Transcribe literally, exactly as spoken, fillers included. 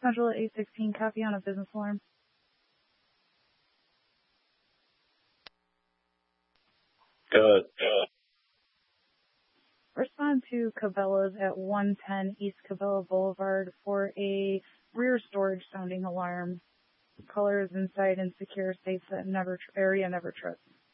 Central at eight sixteen, copy on a business alarm. Good. Respond to Cabela's at one ten East Cabela Boulevard for a rear storage sounding alarm. Color is inside and secure, states that never area never trips.